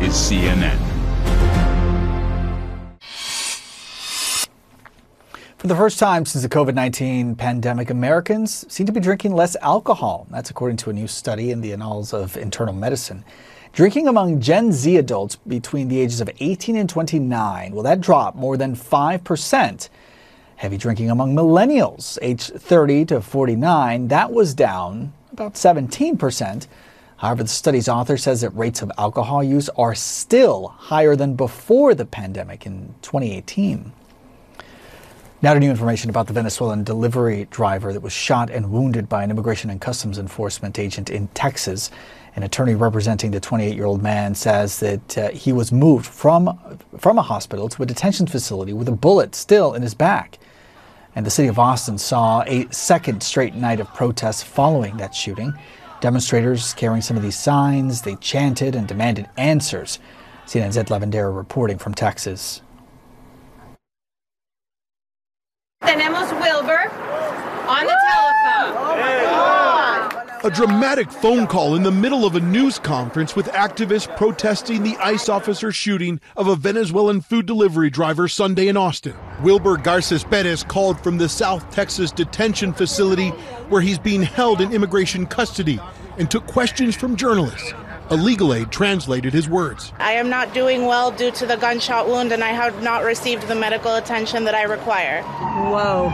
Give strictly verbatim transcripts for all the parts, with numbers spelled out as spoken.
is C N N. For the first time since the COVID nineteen pandemic, Americans seem to be drinking less alcohol. That's according to a new study in the Annals of Internal Medicine. Drinking among Gen Z adults between the ages of eighteen and twenty-nine, well, that dropped more than five percent. Heavy drinking among millennials, aged thirty to forty-nine, that was down about seventeen percent. However, the study's author says that rates of alcohol use are still higher than before the pandemic in twenty eighteen. Now to new information about the Venezuelan delivery driver that was shot and wounded by an Immigration and Customs Enforcement agent in Texas. An attorney representing the twenty-eight-year-old man says that uh, he was moved from, from a hospital to a detention facility with a bullet still in his back. And the city of Austin saw a second straight night of protests following that shooting. Demonstrators carrying some of these signs, they chanted and demanded answers. C N N's Ed Lavandera reporting from Texas. Tenemos Wilbur on the telephone. Oh my God. A dramatic phone call in the middle of a news conference with activists protesting the ICE officer shooting of a Venezuelan food delivery driver Sunday in Austin. Wilbur Garces Perez called from the South Texas detention facility where he's being held in immigration custody and took questions from journalists. A legal aide translated his words. I am not doing well due to the gunshot wound, and I have not received the medical attention that I require. Whoa.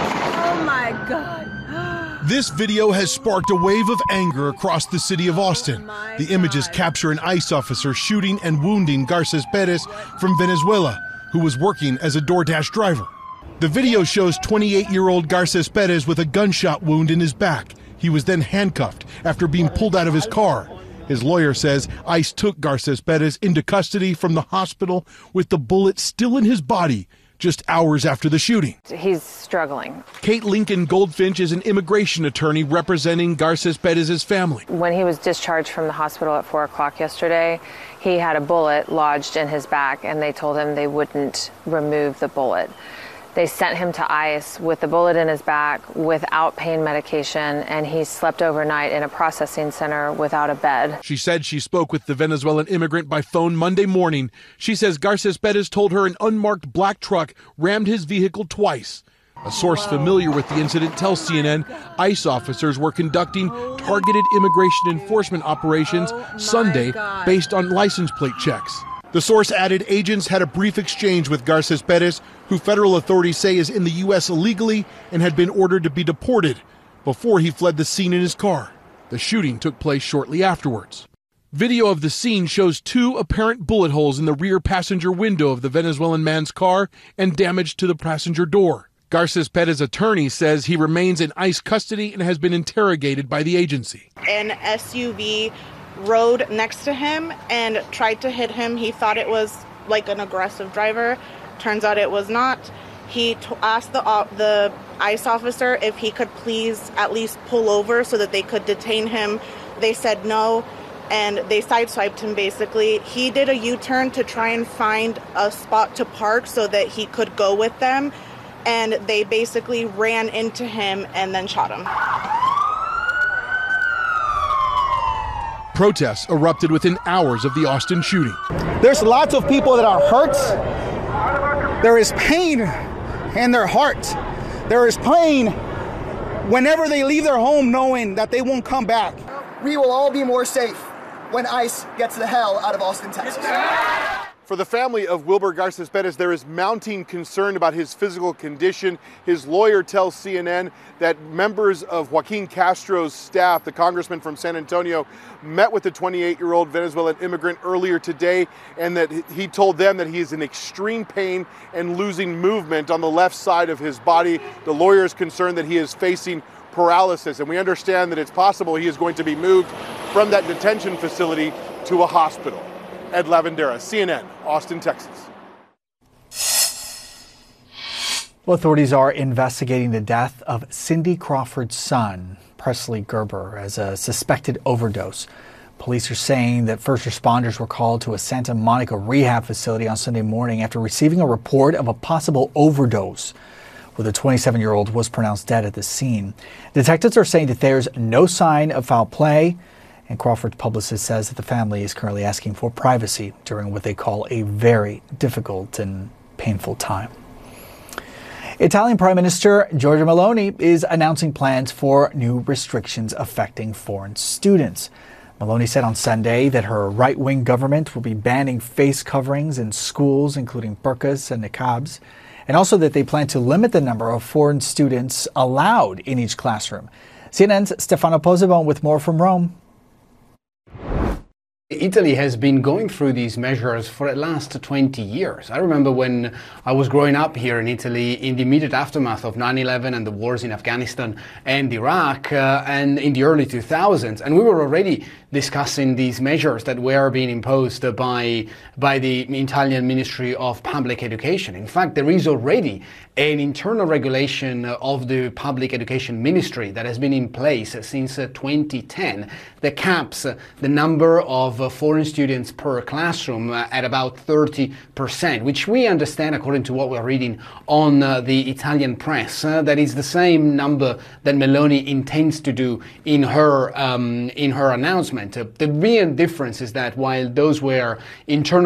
Oh my God. This video has sparked a wave of anger across the city of Austin. The images capture an ICE officer shooting and wounding Garces Perez from Venezuela, who was working as a DoorDash driver. The video shows twenty-eight-year-old Garces Perez with a gunshot wound in his back. He was then handcuffed after being pulled out of his car. His lawyer says ICE took Garces Perez into custody from the hospital with the bullet still in his body just hours after the shooting. He's struggling. Kate Lincoln Goldfinch is an immigration attorney representing Garces Perez's family. When he was discharged from the hospital at four o'clock yesterday, he had a bullet lodged in his back, and they told him they wouldn't remove the bullet. They sent him to ICE with the bullet in his back without pain medication, and he slept overnight in a processing center without a bed. She said she spoke with the Venezuelan immigrant by phone Monday morning. She says Garces Perez told her an unmarked black truck rammed his vehicle twice. A source familiar with the incident tells C N N ICE officers were conducting targeted immigration enforcement operations Sunday based on license plate checks. The source added agents had a brief exchange with Garces Perez, who federal authorities say is in the U S illegally and had been ordered to be deported before he fled the scene in his car. The shooting took place shortly afterwards. Video of the scene shows two apparent bullet holes in the rear passenger window of the Venezuelan man's car and damage to the passenger door. Garces Perez's attorney says he remains in ICE custody and has been interrogated by the agency. An S U V rode next to him and tried to hit him. He thought it was like an aggressive driver. Turns out it was not. He t- asked the uh, the ICE officer if he could please at least pull over so that they could detain him. They said no, and they sideswiped him basically. He did a U-turn to try and find a spot to park so that he could go with them, and they basically ran into him and then shot him. Protests erupted within hours of the Austin shooting. There's lots of people that are hurt. There is pain in their heart. There is pain whenever they leave their home knowing that they won't come back. We will all be more safe when ICE gets the hell out of Austin, Texas. For the family of Wilbur Garces Perez, there is mounting concern about his physical condition. His lawyer tells C N N that members of Joaquin Castro's staff, the congressman from San Antonio, met with the twenty-eight-year-old Venezuelan immigrant earlier today, and that he told them that he is in extreme pain and losing movement on the left side of his body. The lawyer is concerned that he is facing paralysis, and we understand that it's possible he is going to be moved from that detention facility to a hospital. Ed Lavandera, C N N, Austin, Texas. Well, authorities are investigating the death of Cindy Crawford's son, Presley Gerber, as a suspected overdose. Police are saying that first responders were called to a Santa Monica rehab facility on Sunday morning after receiving a report of a possible overdose, where the twenty-seven-year-old was pronounced dead at the scene. Detectives are saying that there's no sign of foul play, And Crawford's publicist says that the family is currently asking for privacy during what they call a very difficult and painful time. Italian Prime Minister Giorgia Meloni is announcing plans for new restrictions affecting foreign students. Meloni said on Sunday that her right-wing government will be banning face coverings in schools, including burqas and niqabs, and also that they plan to limit the number of foreign students allowed in each classroom. C N N's Stefano Pozzebon with more from Rome. Italy has been going through these measures for the last twenty years. I remember when I was growing up here in Italy in the immediate aftermath of nine eleven and the wars in Afghanistan and Iraq uh, and in the early two thousands, and we were already discussing these measures that were being imposed by, by the Italian Ministry of Public Education. In fact, there is already an internal regulation of the Public Education Ministry that has been in place since twenty ten that caps the number of foreign students per classroom at about thirty percent, which we understand, according to what we're reading on uh, the Italian press, uh, that is the same number that Meloni intends to do in her um, in her announcement. Uh, the real difference is that while those were internal